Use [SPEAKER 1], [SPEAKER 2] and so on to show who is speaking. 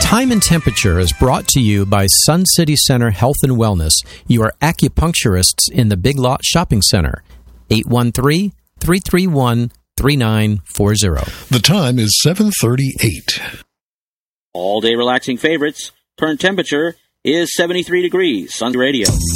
[SPEAKER 1] Time and Temperature is brought to you by Sun City Center Health and Wellness, your acupuncturists in the Big Lot Shopping Center. 813-331-3940.
[SPEAKER 2] The time is 7:38.
[SPEAKER 3] All day relaxing favorites. Current temperature is 73 degrees. Sun Radio.